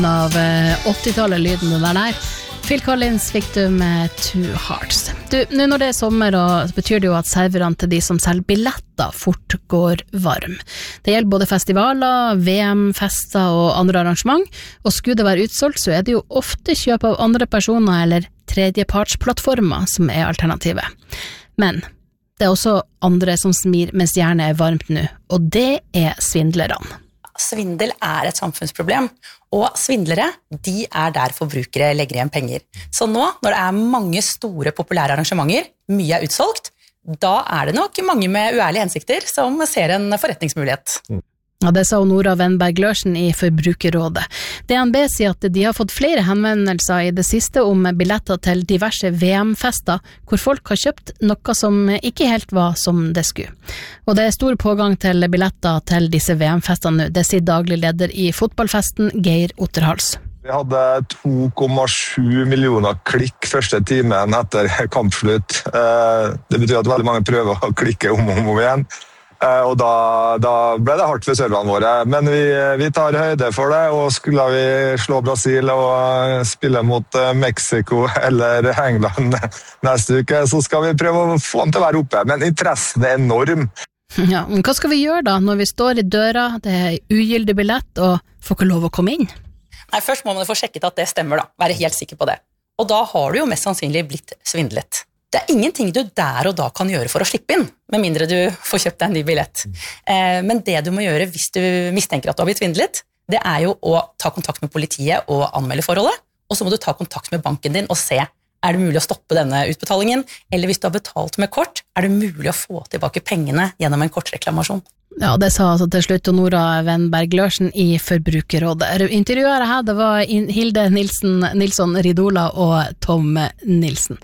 Av 80-tallet lyden det der. Phil Collins fikk du med Two Hearts. Nå når det sommer, så betyr det jo at serverne til de som selger billetter fort går varm. Det gjelder både festivaler, VM-fester og andre arrangement, og skulle det være utsolgt, så det jo ofte kjøp av andre personer eller tredjepartsplattformer som alternativet. Men det også andre som smir mens jernet varmt nå, og det svindlerne. Svindel et samfunnsproblem, og svindlere, de der forbrukere legger igjen penger. Så nå, når det mange store populære arrangementer, mye utsolgt, da det nok mange med uærlige hensikter som ser en forretningsmulighet. Ja, det sa Nora Wenberg Løsen i Forbrukerrådet. DNB sier at de har fått flere henvendelser i det siste om billetter til diverse VM-fester, hvor folk har kjøpt noe som ikke helt var som det skulle. Og det stor pågang til billetter til disse VM-festene nå, det sier daglig leder i fotballfesten, Geir Otterhals. Vi hadde 2,7 millioner klikk første timen etter kampslutt. Det betyr at veldig mange prøver å klikke om igjen. Og da ble det hardt for serverne våre, men vi tar høyde for det, og skulle vi slå Brasil og spille mot Mexico eller England neste uke, så skal vi prøve å få den til å være oppe, men interessen enorm. Ja, men hva skal vi gjøre da, når vi står i døra, det ugyldig billett, og får ikke lov å komme inn? Nei, først må man få sjekket at det stemmer da, være helt sikker på det. Og da har du jo mest sannsynlig blitt svindlet. Det ingenting du der og da kan gjøre for å slippe inn, med mindre du får kjøpt deg en ny billett. Men det du må gjøre hvis du mistenker at du har blitt svindlet, det jo å ta kontakt med politiet og anmelde forholdet, og så må du ta kontakt med banken din og se, det mulig å stoppe denne utbetalingen, eller hvis du har betalt med kort, det mulig å få tilbake pengene gjennom en kortreklamasjon. Ja, det sa altså til slutt Nora Wenberg Løsen i Forbrukerrådet. Intervjuet her, det var Hilde Nilsson Ridola og Tom Nilsen.